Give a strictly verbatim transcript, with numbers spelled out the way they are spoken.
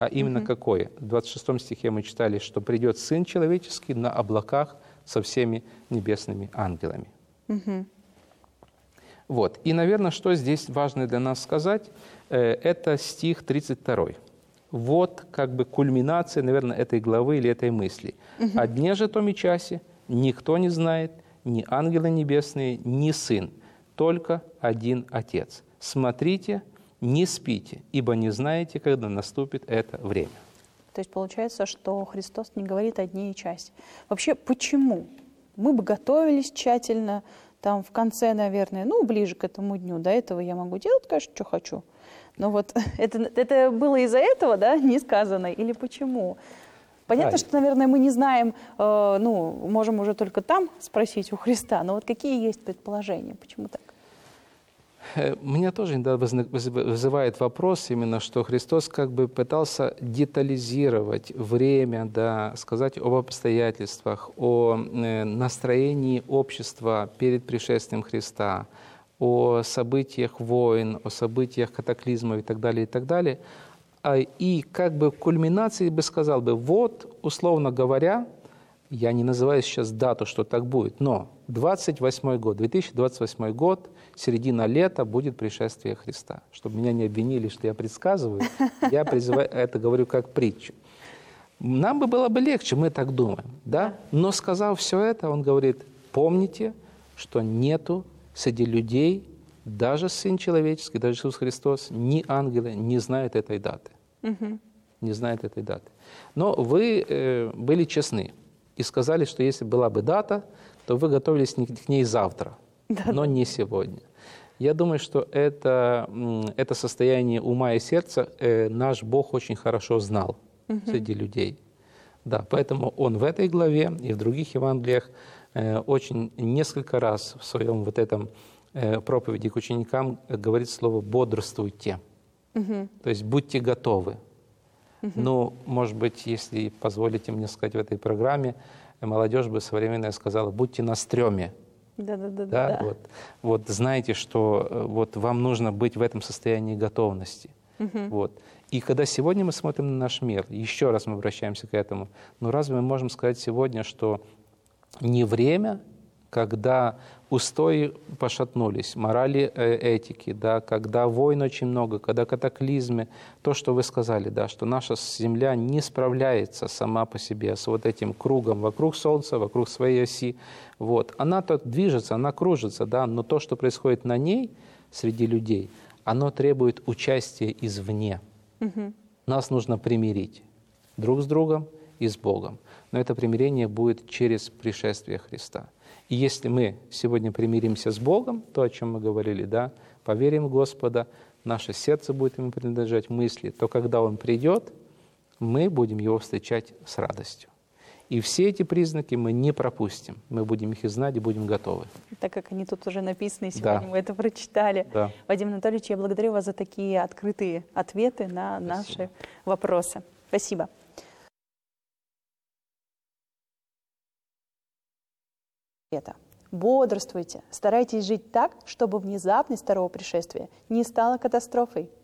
А именно угу. какое? В двадцать шестом стихе мы читали, что придет Сын Человеческий на облаках со всеми небесными ангелами. Угу. Вот. И, наверное, что здесь важно для нас сказать, это стих тридцать второй. Вот как бы кульминация, наверное, этой главы или этой мысли. Угу. «О дне же том и часе никто не знает, ни ангелы небесные, ни Сын, только один Отец. Смотрите, не спите, ибо не знаете, когда наступит это время». То есть получается, что Христос не говорит о дне и часе. Вообще, почему? Мы бы готовились тщательно, там в конце, наверное, ну, ближе к этому дню. До этого я могу делать, конечно, что хочу. Но вот это, это было из-за этого, да, не сказано? Или почему? Понятно, да. что, наверное, мы не знаем, э, ну, можем уже только там спросить у Христа, но вот какие есть предположения, почему так? Меня тоже иногда вызывает вопрос именно, что Христос как бы пытался детализировать время, да, сказать об обстоятельствах, о настроении общества перед пришествием Христа, о событиях войн, о событиях катаклизмов и так далее, и так далее. И как бы в кульминации бы сказал бы, вот, условно говоря, я не называю сейчас дату, что так будет, но двадцать восьмой год, две тысячи двадцать восьмой год, середина лета, будет пришествие Христа. Чтобы меня не обвинили, что я предсказываю, я призываю, это говорю как притчу. Нам бы было бы легче, мы так думаем, да? Но сказав все это, он говорит, помните, что нету среди людей, даже Сын Человеческий, даже Иисус Христос, ни ангелы не знают этой даты. Угу. Не знают этой даты. Но вы э, были честны и сказали, что если была бы дата, то вы готовились к ней завтра, да, но не сегодня. Я думаю, что это, это состояние ума и сердца э, наш Бог очень хорошо знал угу. среди людей. Да, поэтому Он в этой главе и в других Евангелиях э, очень несколько раз в своем вот этом э, проповеди к ученикам говорит слово «бодрствуйте». Угу. То есть будьте готовы. Угу. Ну, может быть, если позволите мне сказать в этой программе, молодежь бы современная сказала, будьте на стреме. Да, да, да, да, да. Вот, вот знаете, что вот вам нужно быть в этом состоянии готовности. Угу. Вот. И когда сегодня мы смотрим на наш мир, еще раз мы обращаемся к этому, ну разве мы можем сказать сегодня, что не время, когда устои пошатнулись, морали, этики, да, когда войн очень много, когда катаклизмы, то, что вы сказали, да, что наша Земля не справляется сама по себе с вот этим кругом вокруг Солнца, вокруг своей оси. Вот. Она-то движется, она кружится, да, но то, что происходит на ней среди людей, оно требует участия извне. Угу. Нас нужно примирить друг с другом и с Богом. Но это примирение будет через пришествие Христа. И если мы сегодня примиримся с Богом, то, о чем мы говорили, да, поверим в Господа, наше сердце будет Ему принадлежать, мысли, то когда Он придет, мы будем Его встречать с радостью. И все эти признаки мы не пропустим. Мы будем их и знать, и будем готовы. Так как они тут уже написаны, и сегодня да. мы это прочитали. Да. Вадим Анатольевич, я благодарю вас за такие открытые ответы на Спасибо. Наши вопросы. Спасибо. Это. Бодрствуйте, старайтесь жить так, чтобы внезапность второго пришествия не стала катастрофой.